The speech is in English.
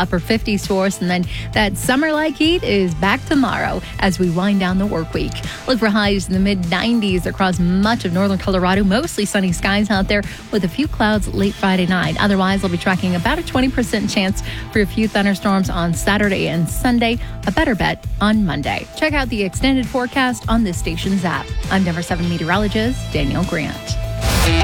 upper 50s for us. And then that summer-like heat is back tomorrow as we wind down the work week. Look for highs in the mid-90s across much of northern Colorado. Mostly sunny skies out there with a few clouds late Friday night. Otherwise, we'll be tracking about a 20% chance for a few thunderstorms on Saturday and Sunday. A better bet on Monday. Check out the extended forecast on this station's app. I'm Denver 7 meteorologist Danielle Grant.